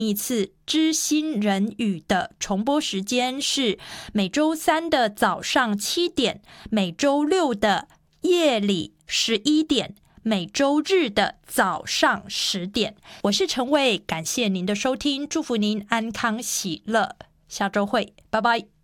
一次知心人语的重播时间是每周三的早上7点，每周六的夜里11点，每周日的早上10点。我是陈蔚，感谢您的收听，祝福您安康喜乐，下周会，拜拜。